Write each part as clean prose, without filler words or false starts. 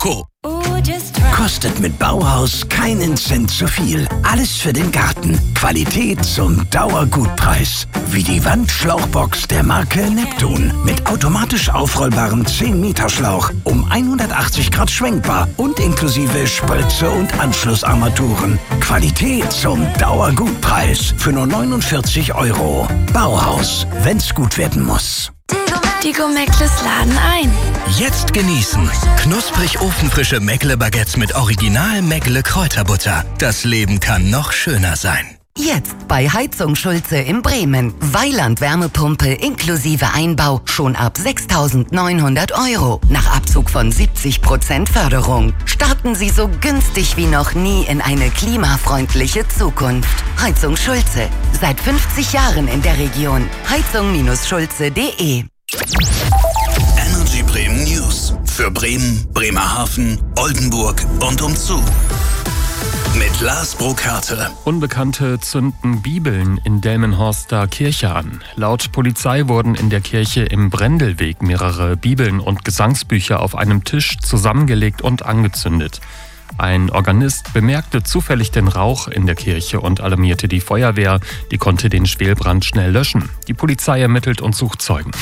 Co. Kostet mit Bauhaus keinen Cent zu viel. Alles für den Garten. Qualität zum Dauergutpreis. Wie die Wandschlauchbox der Marke Neptun. Mit automatisch aufrollbarem 10-Meter-Schlauch. Um 180 Grad schwenkbar und inklusive Spritze und Anschlussarmaturen. Qualität zum Dauergutpreis. Für nur 49 €. Bauhaus. Wenn's gut werden muss. Die Go-Meckles laden ein. Jetzt genießen. Knusprig ofenfrische Meckle-Baguettes mit Original Meckle-Kräuterbutter. Das Leben kann noch schöner sein. Jetzt bei Heizung Schulze in Bremen. Weiland-Wärmepumpe inklusive Einbau schon ab 6.900 €. Nach Abzug von 70% Förderung. Starten Sie so günstig wie noch nie in eine klimafreundliche Zukunft. Heizung Schulze. Seit 50 Jahren in der Region. Heizung-schulze.de. Energy Bremen News. Für Bremen, Bremerhaven, Oldenburg und umzu. Mit Lars Burkhardt. Unbekannte zünden Bibeln in Delmenhorster Kirche an. Laut Polizei wurden in der Kirche im Brendelweg mehrere Bibeln und Gesangsbücher auf einem Tisch zusammengelegt und angezündet. Ein Organist bemerkte zufällig den Rauch in der Kirche und alarmierte die Feuerwehr. Die konnte den Schwelbrand schnell löschen. Die Polizei ermittelt und sucht Zeugen.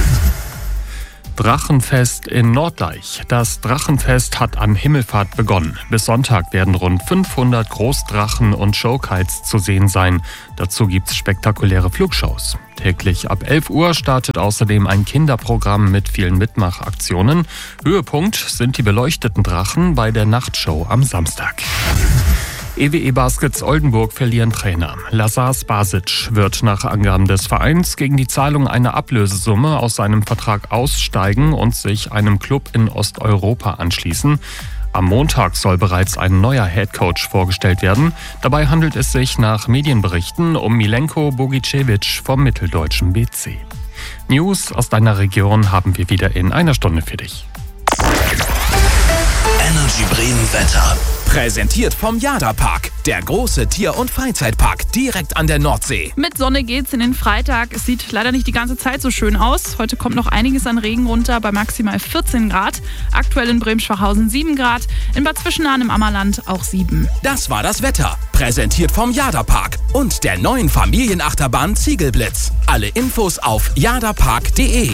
Drachenfest in Norddeich. Das Drachenfest hat an Himmelfahrt begonnen. Bis Sonntag werden rund 500 Großdrachen und Showkites zu sehen sein. Dazu gibt's spektakuläre Flugshows. Täglich ab 11 Uhr startet außerdem ein Kinderprogramm mit vielen Mitmachaktionen. Höhepunkt sind die beleuchteten Drachen bei der Nachtshow am Samstag. EWE Baskets Oldenburg verlieren Trainer. Lazar Spasic wird nach Angaben des Vereins gegen die Zahlung einer Ablösesumme aus seinem Vertrag aussteigen und sich einem Club in Osteuropa anschließen. Am Montag soll bereits ein neuer Headcoach vorgestellt werden. Dabei handelt es sich nach Medienberichten um Milenko Bogicevic vom mitteldeutschen BC. News aus deiner Region haben wir wieder in einer Stunde für dich. Energy Bremen Wetter. Präsentiert vom Jada-Park, der große Tier- und Freizeitpark direkt an der Nordsee. Mit Sonne geht's in den Freitag. Es sieht leider nicht die ganze Zeit so schön aus. Heute kommt noch einiges an Regen runter bei maximal 14 Grad. Aktuell in Bremen-Schwachhausen 7 Grad, in Bad Zwischenahn im Ammerland auch 7. Das war das Wetter. Präsentiert vom Jada-Park und der neuen Familienachterbahn Ziegelblitz. Alle Infos auf jadapark.de.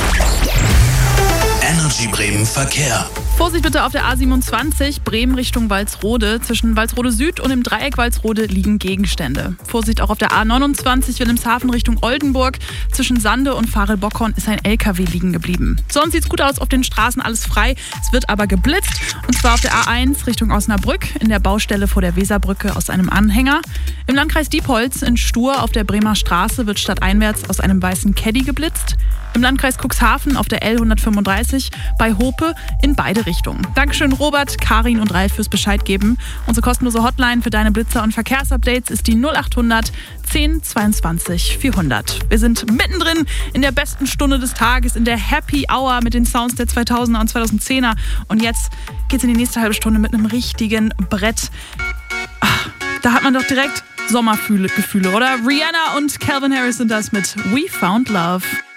Energy Bremen Verkehr. Vorsicht bitte auf der A27, Bremen Richtung Walsrode. Zwischen Walsrode Süd und im Dreieck Walsrode liegen Gegenstände. Vorsicht auch auf der A29, Wilhelmshaven Richtung Oldenburg. Zwischen Sande und Farel-Bockhorn ist ein LKW liegen geblieben. Sonst sieht's gut aus auf den Straßen, alles frei. Es wird aber geblitzt. Und zwar auf der A1 Richtung Osnabrück, in der Baustelle vor der Weserbrücke aus einem Anhänger. Im Landkreis Diepholz in Stur auf der Bremer Straße wird stadteinwärts aus einem weißen Caddy geblitzt. Im Landkreis Cuxhaven auf der L135 bei Hope in beide Richtungen. Dankeschön Robert, Karin und Ralf fürs Bescheid geben. Unsere kostenlose Hotline für deine Blitzer- und Verkehrsupdates ist die 0800 10 22 400. Wir sind mittendrin in der besten Stunde des Tages, in der Happy Hour mit den Sounds der 2000er und 2010er. Und jetzt geht's in die nächste halbe Stunde mit einem richtigen Brett. Da hat man doch direkt Sommergefühle, oder? Rihanna und Calvin Harris sind das mit We Found Love.